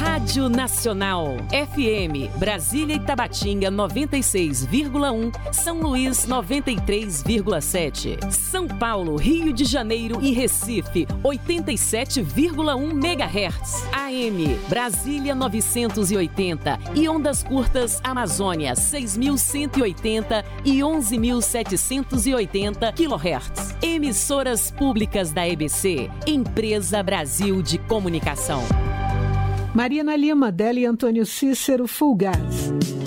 Rádio Nacional, FM, Brasília e Tabatinga 96,1, São Luís 93,7, São Paulo, Rio de Janeiro e Recife 87,1 MHz, AM, Brasília 980 e ondas curtas Amazônia 6.180 e 11.780 kHz. Emissoras públicas da EBC, Empresa Brasil de Comunicação. Mariana Lima, Délio Antônio Cícero, Fulgaz.